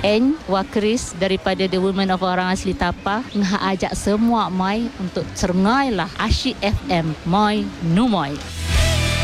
N Wakris daripada The Women of Orang Asli Tapa ngah ajak semua mai untuk cerengai lah Asyik FM Moi Numoy.